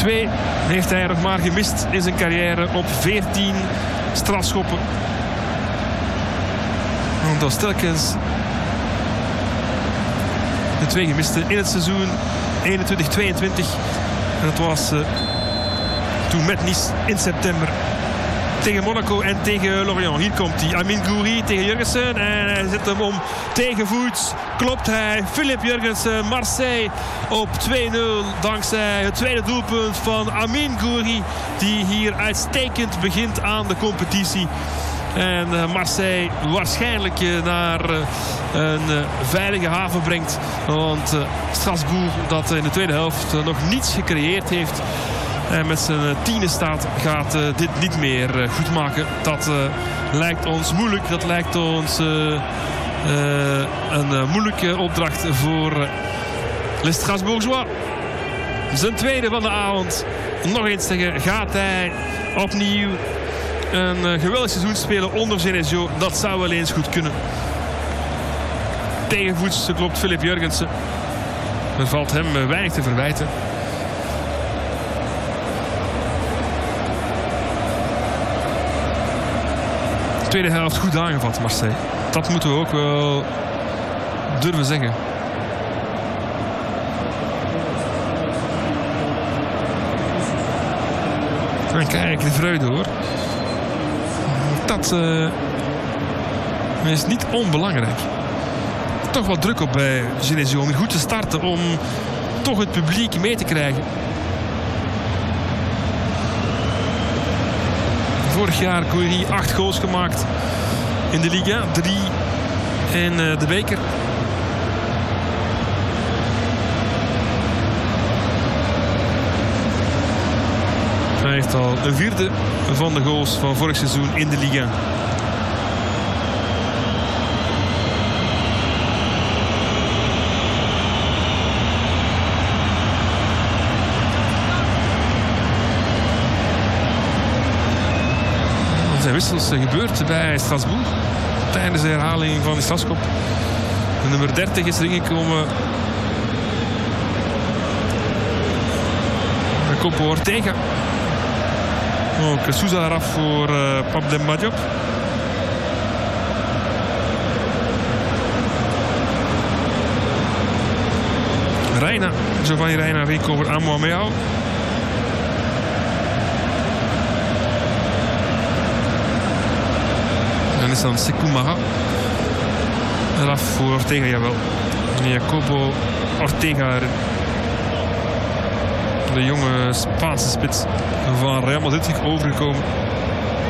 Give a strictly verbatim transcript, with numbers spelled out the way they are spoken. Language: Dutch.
Twee heeft hij nog maar gemist in zijn carrière op veertien strafschoppen. Want dat was telkens de twee gemiste in het seizoen eenentwintig tweeëntwintig. En dat was uh, toen met Nice in september. Tegen Monaco en tegen Lorient. Hier komt hij. Amine Gouiri tegen Jurgensen. En hij zet hem om tegenvoets. Klopt hij. Philippe Jurgensen. Marseille op twee nul. Dankzij het tweede doelpunt van Amine Gouiri. Die hier uitstekend begint aan de competitie. En Marseille waarschijnlijk naar een veilige haven brengt. Want Strasbourg, dat in de tweede helft nog niets gecreëerd heeft, en met zijn tiende staat, gaat uh, dit niet meer uh, goed maken. Dat uh, lijkt ons moeilijk. Dat lijkt ons uh, uh, een uh, moeilijke opdracht voor uh, Les Strasbourgeois. Zijn tweede van de avond. Nog eens zeggen, gaat hij opnieuw een uh, geweldig seizoen spelen onder Genesio? Dat zou wel eens goed kunnen. Tegenvoets klopt Philippe Jurgensen. Er valt hem uh, weinig te verwijten. Tweede helft goed aangevat, Marseille. Dat moeten we ook wel durven zeggen. En kijk, de vreugde hoor. Dat uh, is niet onbelangrijk. Toch wat druk op bij Genesio om goed te starten, om toch het publiek mee te krijgen. Vorig jaar Gouiri acht goals gemaakt in de Liga. Drie in uh, de beker. Hij heeft al een vierde van de goals van vorig seizoen in de Liga. Er zijn wissels gebeurd bij Strasbourg tijdens de herhaling van de strafschop. De nummer dertig is erin gekomen. Copo Ortega. Ook Sousa eraf voor uh, Pape Diop. Reina. Giovanni Reina reed over Amoameao. Dan is dan Sekou Mara. Eraf voor Ortega, jawel. Jacobo Ortega erin. De jonge Spaanse spits van Real Madrid overgekomen.